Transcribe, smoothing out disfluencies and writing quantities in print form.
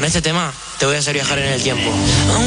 este tema te voy a hacer viajar en el tiempo.